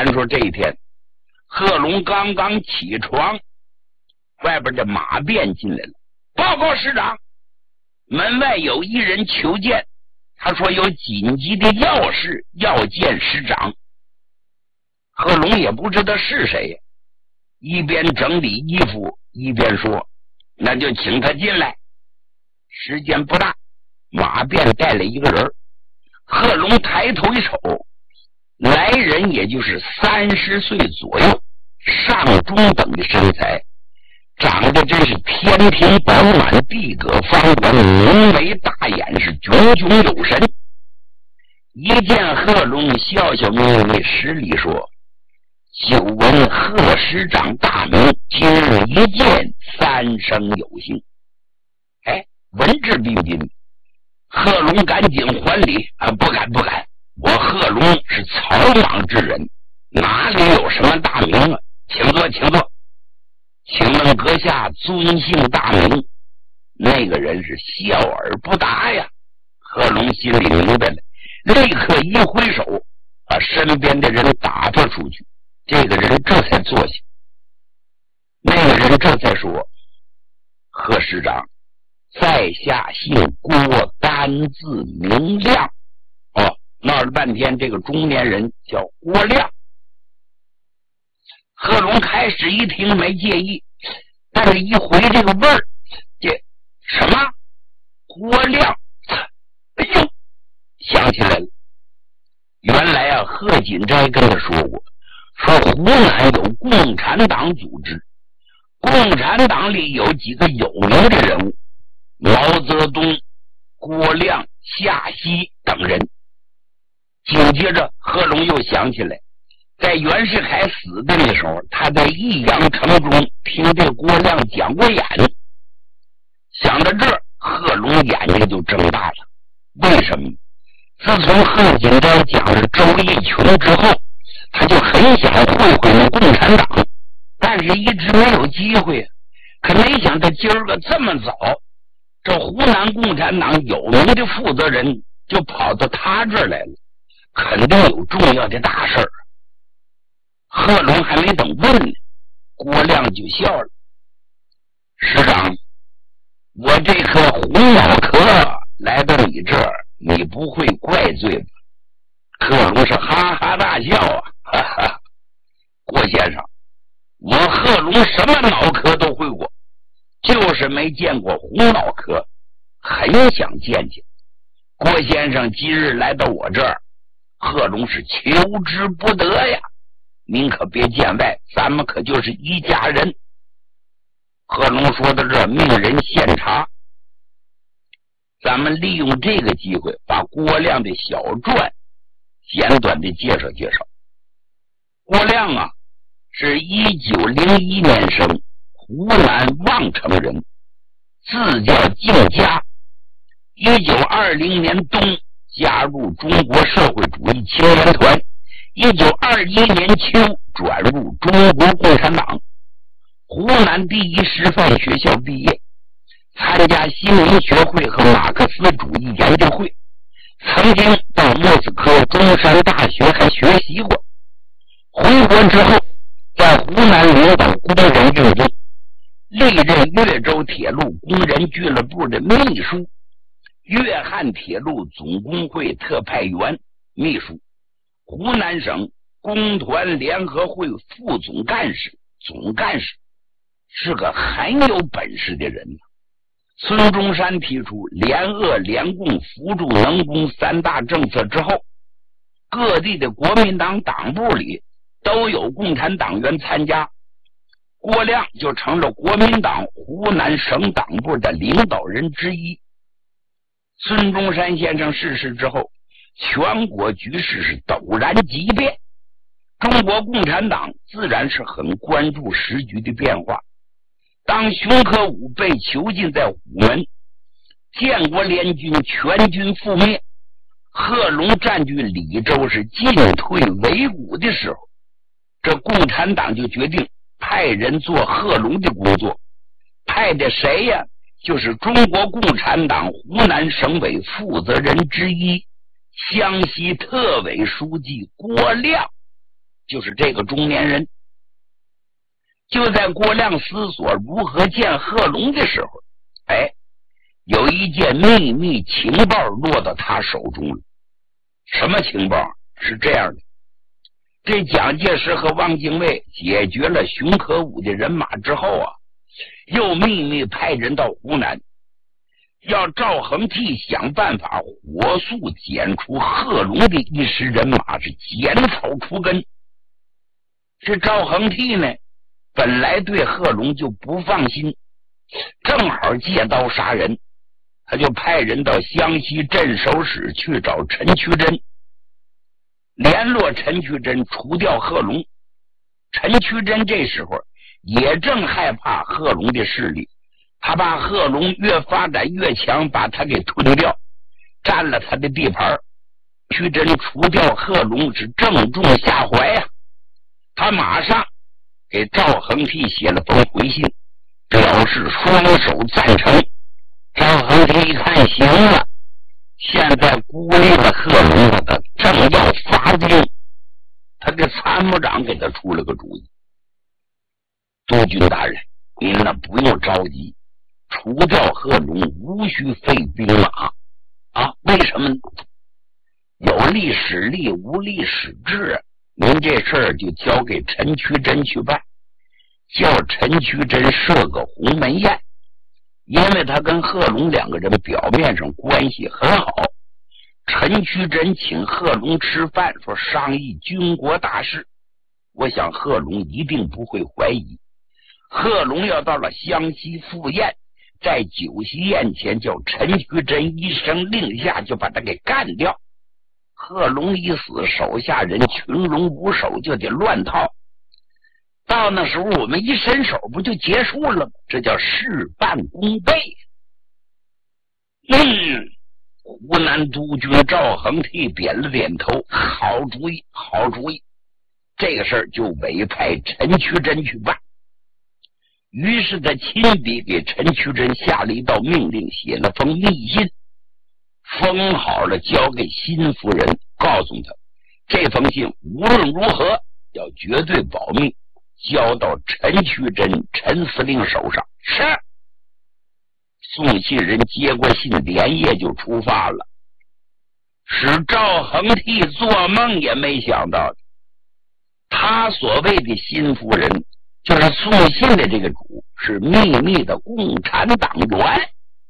单说这一天，贺龙刚刚起床，外边的马便进来了，报告师长，门外有一人求见，他说有紧急的要事要见师长。贺龙也不知道是谁，一边整理衣服一边说，那就请他进来。时间不大，马便带了一个人，贺龙抬头一瞅，来人也就是30岁左右，上中等的身材，长得真是天庭饱满，地阁方圆，浓眉大眼，是炯炯有神。一见贺龙，笑笑眯眯施礼说，久闻贺师长大名，今日一见，三生有幸。哎，文质彬彬，贺龙赶紧还礼不敢，我贺龙是草莽之人，哪里有什么大名啊？请坐，请问阁下尊姓大名？那个人是笑而不答呀。贺龙心里明白了，立刻一挥手，把身边的人打发出去。这个人这才坐下，那个人这才说，贺师长，在下姓郭，单字明亮。闹了半天，这个中年人叫郭亮。贺龙开始一听没介意，但是一回这个味儿，这什么郭亮，哎呦，想起来了。原来啊，贺锦斋跟他说过，说湖南有共产党组织，共产党里有几个有名的人物，毛泽东、郭亮、夏曦等人。紧接着贺龙又想起来，在袁世凯死的那时候，他在益阳城中听这郭亮讲过演。想到这儿，贺龙眼睛就睁大了。为什么？自从贺锦斋讲了周逸琼之后，他就很想会那共产党，但是一直没有机会。可没想到今儿个这么早，这湖南共产党有名的负责人就跑到他这儿来了，肯定有重要的大事儿。贺龙还没等问呢，郭亮就笑了，师长，我这颗红脑壳来到你这儿，你不会怪罪吧？贺龙是哈哈大笑啊，哈哈，郭先生，我贺龙什么脑壳都会过，就是没见过红脑壳，很想见见。郭先生今日来到我这儿，贺龙是求之不得呀，您可别见外，咱们可就是一家人。贺龙说到这，命人献茶。咱们利用这个机会，把郭亮的小传简短的介绍介绍。郭亮啊，是1901年生，湖南望城人，字叫敬家。1920年冬加入中国社会主义青年团，1921年秋转入中国共产党，湖南第一师范学校毕业，参加新民学会和马克思主义研究会，曾经到莫斯科中山大学还学习过。回国之后，在湖南领导工人运动，历任越州铁路工人俱乐部的秘书，粤汉铁路总工会特派员秘书，湖南省工团联合会副总干事、总干事，是个很有本事的人。孙中山提出联俄联共扶助农工3大政策之后，各地的国民党党部里都有共产党员参加，郭亮就成了国民党湖南省党部的领导人之一。孙中山先生逝世之后，全国局势是陡然急变，中国共产党自然是很关注时局的变化。当熊克武被囚禁在虎门，建国联军全军覆灭，贺龙占据李州是进退维谷的时候，这共产党就决定派人做贺龙的工作。派的谁呀？就是中国共产党湖南省委负责人之一，湘西特委书记郭亮。 就是这个中年人。就在郭亮思索如何见贺龙的时候，有一件秘密情报落到他手中了。什么情报？是这样的，这蒋介石和汪精卫解决了熊可武的人马之后啊，又秘密派人到湖南，要赵恒惕想办法火速剪除贺龙的一时人马，是剪草除根。这赵恒惕呢，本来对贺龙就不放心，正好借刀杀人，他就派人到湘西镇守使去找陈渠珍，联络陈渠珍除掉贺龙。陈渠珍这时候也正害怕贺龙的势力，他怕贺龙越发展越强，把他给吞掉，占了他的地盘。渠珍除掉贺龙是正中下怀呀，他马上给赵恒惕写了封回信，表示双手赞成。赵恒惕一看，行了，现在孤立了贺龙，他正要发兵，他的参谋长给他出了个主意：督军大人，您呢不用着急，除掉贺龙无需费兵马啊。为什么？有历史力无历史志，您这事儿就交给陈渠珍去办，叫陈渠珍设个鸿门宴。因为他跟贺龙两个人表面上关系很好，陈渠珍请贺龙吃饭，说商议军国大事，我想贺龙一定不会怀疑。贺龙要到了湘西赴宴，在酒席宴前叫陈渠珍一声令下，就把他给干掉。贺龙一死，手下人群龙无首，就得乱套。到那时候我们一伸手不就结束了吗？这叫事半功倍。湖南督军赵恒惕点了点头，好主意，好主意。这个事儿就委派陈渠珍去办。于是他亲笔给陈渠珍下了一道命令，写了封密信，封好了交给辛夫人，告诉他这封信无论如何要绝对保密，交到陈渠珍陈司令手上。是。送信人接过信，连夜就出发了。使赵恒惕做梦也没想到的，他所谓的辛夫人就是送信的这个主，是秘密的共产党员。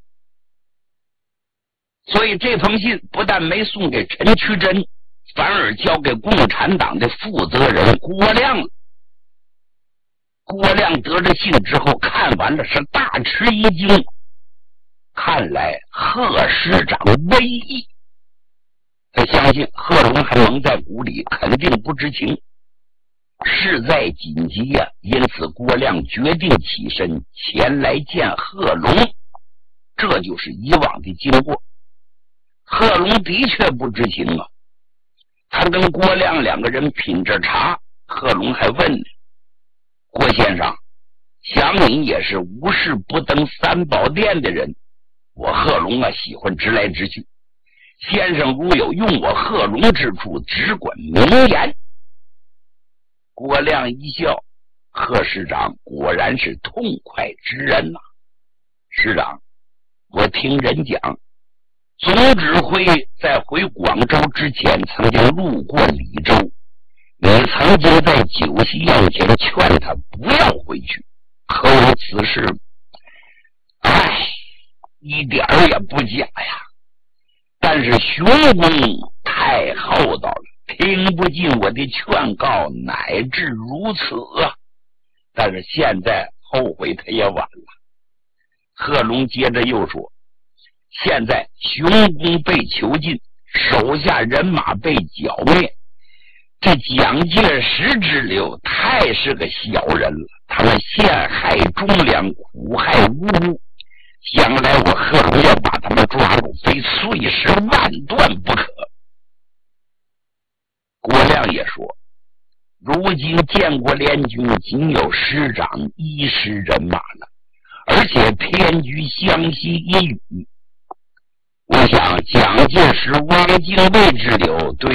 所以这封信不但没送给陈渠珍，反而交给共产党的负责人郭亮了。郭亮得着信之后，看完了是大吃一惊，看来贺师长威义，他相信贺龙还蒙在鼓里，肯定不知情。事在紧急呀，因此郭亮决定起身前来见贺龙。这就是以往的经过。贺龙的确不知情啊，他跟郭亮两个人品着茶，贺龙还问呢：郭先生，想你也是无事不登三宝殿的人，我贺龙啊喜欢直来直去，先生如有用我贺龙之处，只管明言。郭亮一笑，贺师长果然是痛快之人呐。师长，我听人讲，总指挥在回广州之前曾经路过李州，你曾经在酒席宴前劝他不要回去，可有此事？一点儿也不假呀。但是熊公太厚道了，听不进我的劝告，乃至如此啊。但是现在后悔他也晚了。贺龙接着又说，现在熊公被囚禁，手下人马被剿灭，这蒋介石之流太是个小人了，他们陷害忠良，苦害无辜，将来我贺龙要把他们抓住，非碎尸万段不可。郭亮也说，如今建国联军仅有师长一师人马了，而且偏居湘西一隅，我想蒋介石、汪精卫之流对